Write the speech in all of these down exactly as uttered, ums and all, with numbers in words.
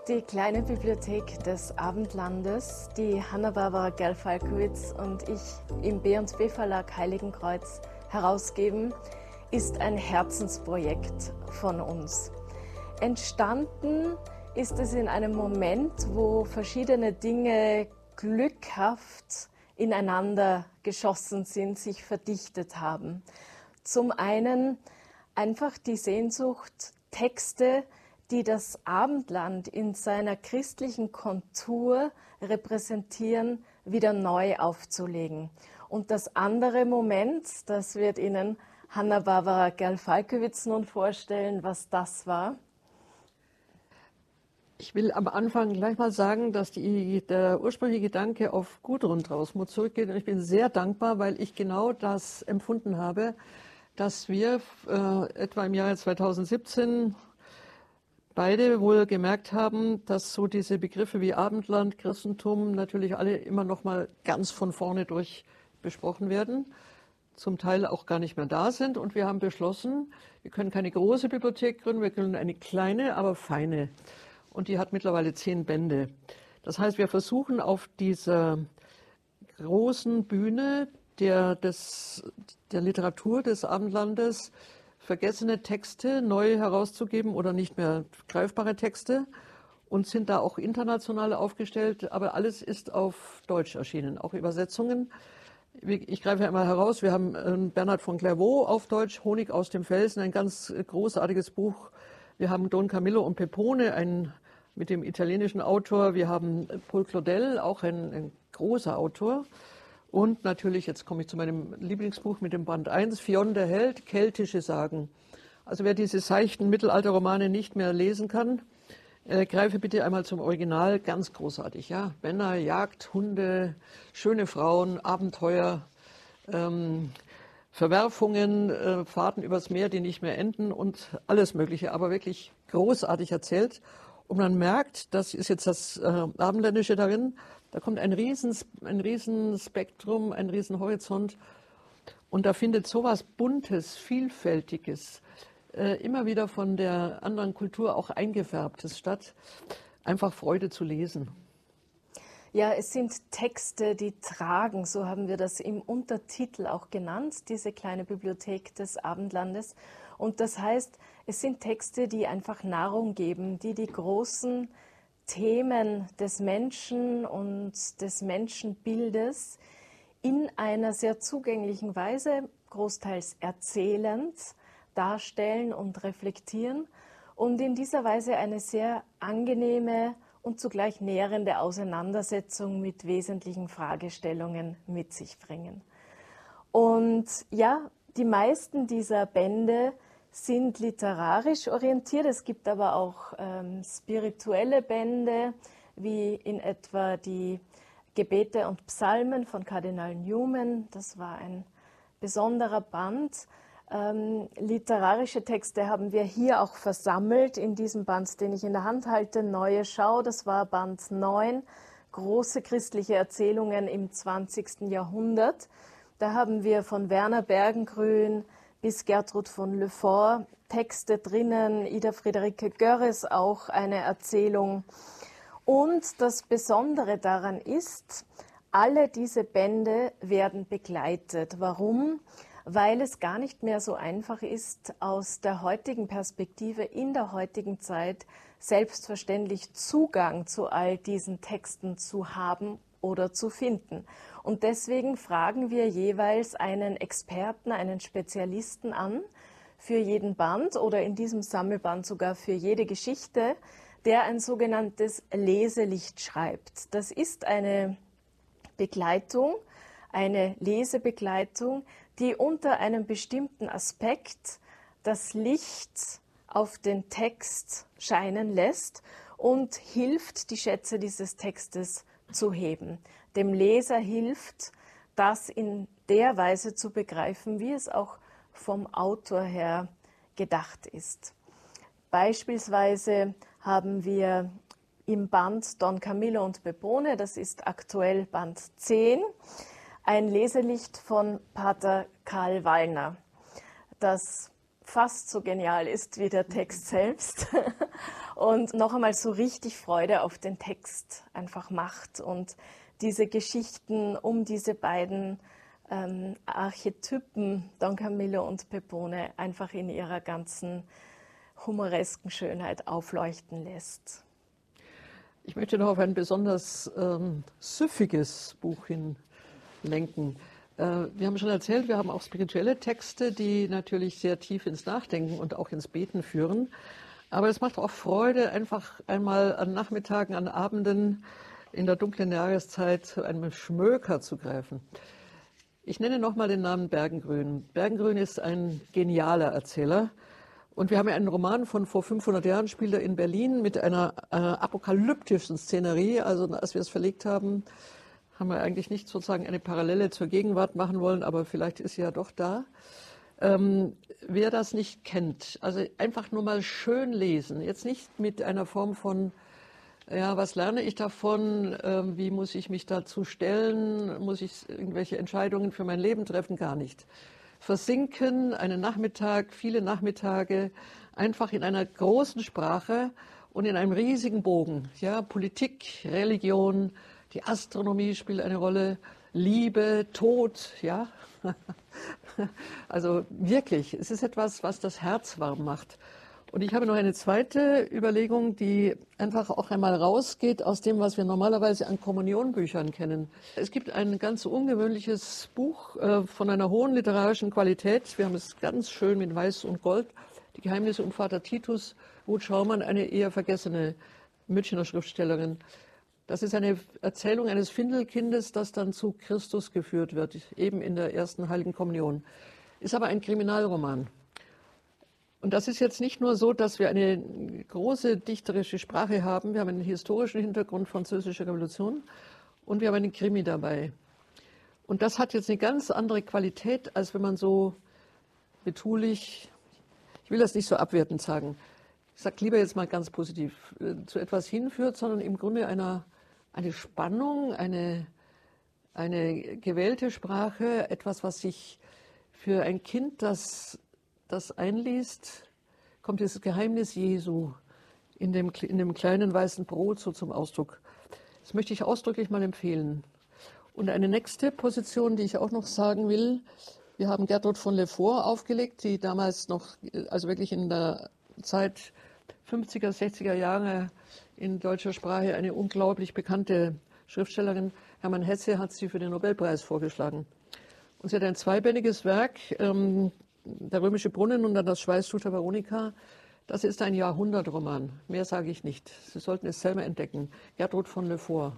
die kleine Bibliothek des Abendlandes, die Hanna-Barbara Gerl-Falkowitz und ich im B und B Verlag Heiligenkreuz herausgeben, ist ein Herzensprojekt von uns. Entstanden ist es in einem Moment, wo verschiedene Dinge glückhaft ineinander geschossen sind, sich verdichtet haben. Zum einen einfach die Sehnsucht, Texte, die das Abendland in seiner christlichen Kontur repräsentieren, wieder neu aufzulegen. Und das andere Moment, das wird Ihnen Hanna-Barbara Gerl-Falkowitz nun vorstellen, was das war. Ich will am Anfang gleich mal sagen, dass die, der ursprüngliche Gedanke auf Gudrun Trausmuth zurückgeht. Und ich bin sehr dankbar, weil ich genau das empfunden habe, dass wir äh, etwa im Jahre zweitausendsiebzehn beide wohl gemerkt haben, dass so diese Begriffe wie Abendland, Christentum natürlich alle immer noch mal ganz von vorne durch besprochen werden, zum Teil auch gar nicht mehr da sind. Und wir haben beschlossen, wir können keine große Bibliothek gründen, wir können eine kleine, aber feine. Und die hat mittlerweile zehn Bände. Das heißt, wir versuchen auf dieser großen Bühne der, des, der Literatur des Abendlandes vergessene Texte neu herauszugeben oder nicht mehr greifbare Texte und sind da auch international aufgestellt, aber alles ist auf Deutsch erschienen, auch Übersetzungen. Ich greife einmal heraus, wir haben Bernhard von Clairvaux auf Deutsch, Honig aus dem Felsen, ein ganz großartiges Buch. Wir haben Don Camillo und Pepone, ein mit dem italienischen Autor. Wir haben Paul Claudel, auch ein, ein großer Autor. Und natürlich, jetzt komme ich zu meinem Lieblingsbuch mit dem Band eins, Fionn der Held, keltische Sagen. Also wer diese seichten Mittelalterromane nicht mehr lesen kann, äh, greife bitte einmal zum Original, ganz großartig. Ja? Männer, Jagd, Hunde, schöne Frauen, Abenteuer, ähm, Verwerfungen, äh, Fahrten übers Meer, die nicht mehr enden und alles Mögliche, aber wirklich großartig erzählt. Und man merkt, das ist jetzt das äh, Abendländische darin, da kommt ein riesen, ein riesen Spektrum, ein riesen Horizont und da findet sowas Buntes, Vielfältiges, äh, immer wieder von der anderen Kultur auch eingefärbtes statt. Einfach Freude zu lesen. Ja, es sind Texte, die tragen, so haben wir das im Untertitel auch genannt, diese kleine Bibliothek des Abendlandes. Und das heißt, es sind Texte, die einfach Nahrung geben, die die großen Themen des Menschen und des Menschenbildes in einer sehr zugänglichen Weise, großteils erzählend, darstellen und reflektieren und in dieser Weise eine sehr angenehme und zugleich nährende Auseinandersetzung mit wesentlichen Fragestellungen mit sich bringen. Und ja, die meisten dieser Bände sind literarisch orientiert. Es gibt aber auch ähm, spirituelle Bände, wie in etwa die Gebete und Psalmen von Kardinal Newman. Das war ein besonderer Band. Ähm, literarische Texte haben wir hier auch versammelt in diesem Band, den ich in der Hand halte, Neue Schau. Das war Band neun, große christliche Erzählungen im zwanzigsten Jahrhundert. Da haben wir von Werner Bergengruen bis Gertrud von Le Fort Texte drinnen, Ida Friederike Görres auch eine Erzählung. Und das Besondere daran ist, alle diese Bände werden begleitet. Warum? Weil es gar nicht mehr so einfach ist, aus der heutigen Perspektive in der heutigen Zeit selbstverständlich Zugang zu all diesen Texten zu haben oder zu finden. Und deswegen fragen wir jeweils einen Experten, einen Spezialisten an, für jeden Band oder in diesem Sammelband sogar für jede Geschichte, der ein sogenanntes Leselicht schreibt. Das ist eine Begleitung, eine Lesebegleitung, die unter einem bestimmten Aspekt das Licht auf den Text scheinen lässt und hilft, die Schätze dieses Textes zu heben. Dem Leser hilft, das in der Weise zu begreifen, wie es auch vom Autor her gedacht ist. Beispielsweise haben wir im Band Don Camillo und Pepone, das ist aktuell Band zehn, ein Leselicht von Pater Karl Wallner, das fast so genial ist wie der Text selbst. und noch einmal so richtig Freude auf den Text einfach macht und diese Geschichten um diese beiden ähm, Archetypen, Don Camillo und Pepone, einfach in ihrer ganzen humoresken Schönheit aufleuchten lässt. Ich möchte noch auf ein besonders ähm, süffiges Buch hinlenken. Äh, wir haben schon erzählt, wir haben auch spirituelle Texte, die natürlich sehr tief ins Nachdenken und auch ins Beten führen. Aber es macht auch Freude, einfach einmal an Nachmittagen, an Abenden in der dunklen Jahreszeit zu einem Schmöker zu greifen. Ich nenne nochmal den Namen Bergengruen. Bergengruen ist ein genialer Erzähler. Und wir haben ja einen Roman von vor fünfhundert Jahren, spielt er in Berlin mit einer äh, apokalyptischen Szenerie. Also als wir es verlegt haben, haben wir eigentlich nicht sozusagen eine Parallele zur Gegenwart machen wollen, aber vielleicht ist sie ja doch da. Ähm, wer das nicht kennt, also einfach nur mal schön lesen. Jetzt nicht mit einer Form von, ja, was lerne ich davon, ähm, wie muss ich mich dazu stellen, muss ich irgendwelche Entscheidungen für mein Leben treffen, gar nicht. Versinken, einen Nachmittag, viele Nachmittage, einfach in einer großen Sprache und in einem riesigen Bogen. Ja, Politik, Religion, die Astronomie spielt eine Rolle, Liebe, Tod, ja. Also wirklich, es ist etwas, was das Herz warm macht. Und ich habe noch eine zweite Überlegung, die einfach auch einmal rausgeht aus dem, was wir normalerweise an Kommunionbüchern kennen. Es gibt ein ganz ungewöhnliches Buch äh, von einer hohen literarischen Qualität. Wir haben es ganz schön mit Weiß und Gold. Die Geheimnisse um Vater Titus, Ruth Schaumann, eine eher vergessene Münchner Schriftstellerin. Das ist eine Erzählung eines Findelkindes, das dann zu Christus geführt wird, eben in der ersten Heiligen Kommunion. Ist aber ein Kriminalroman. Und das ist jetzt nicht nur so, dass wir eine große dichterische Sprache haben, wir haben einen historischen Hintergrund, französische Revolution, und wir haben einen Krimi dabei. Und das hat jetzt eine ganz andere Qualität, als wenn man so betulich, ich will das nicht so abwertend sagen, ich sage lieber jetzt mal ganz positiv, zu etwas hinführt, sondern im Grunde einer, eine Spannung, eine, eine gewählte Sprache, etwas, was sich für ein Kind, das das einliest, kommt dieses Geheimnis Jesu in dem, in dem kleinen weißen Brot so zum Ausdruck. Das möchte ich ausdrücklich mal empfehlen. Und eine nächste Position, die ich auch noch sagen will, wir haben Gertrud von Lefort aufgelegt, die damals noch, also wirklich in der Zeit fünfziger, sechziger Jahre in deutscher Sprache eine unglaublich bekannte Schriftstellerin. Hermann Hesse hat sie für den Nobelpreis vorgeschlagen. Und sie hat ein zweibändiges Werk, ähm, Der römische Brunnen und dann das Schweißtuch der Veronika. Das ist ein Jahrhundertroman. Mehr sage ich nicht. Sie sollten es selber entdecken. Gertrud von Lefort.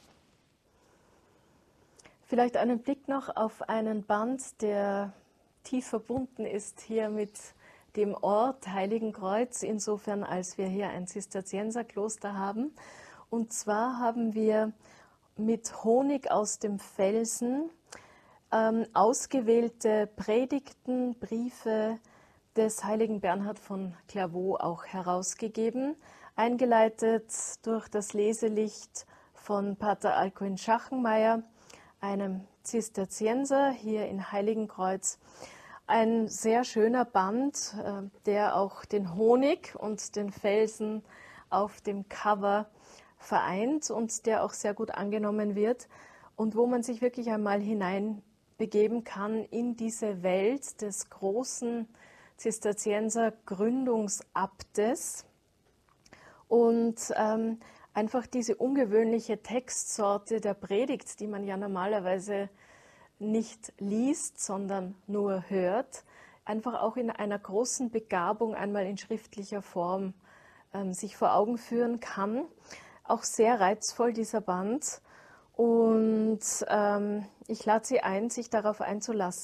Vielleicht einen Blick noch auf einen Band, der tief verbunden ist hier mit dem Ort Heiligenkreuz, insofern als wir hier ein Zisterzienserkloster haben. Und zwar haben wir mit Honig aus dem Felsen ähm, ausgewählte Predigten, Briefe des heiligen Bernhard von Clairvaux auch herausgegeben, eingeleitet durch das Leselicht von Pater Alkuin Schachenmeier, einem Zisterzienser hier in Heiligenkreuz. Ein sehr schöner Band, der auch den Honig und den Felsen auf dem Cover vereint und der auch sehr gut angenommen wird und wo man sich wirklich einmal hineinbegeben kann in diese Welt des großen Zisterzienser Gründungsabtes und ähm, einfach diese ungewöhnliche Textsorte der Predigt, die man ja normalerweise nicht liest, sondern nur hört, einfach auch in einer großen Begabung einmal in schriftlicher Form ähm, sich vor Augen führen kann. Auch sehr reizvoll dieser Band und ähm, ich lade Sie ein, sich darauf einzulassen.